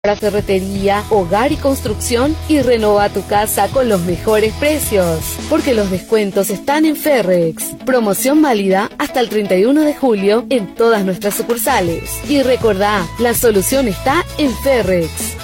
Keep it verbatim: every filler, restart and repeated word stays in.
Para ferretería, hogar y construcción y renova tu casa con los mejores precios, porque los descuentos están en Ferrex. Promoción válida hasta el treinta y uno de julio en todas nuestras sucursales. Y recordá, la solución está en Ferrex.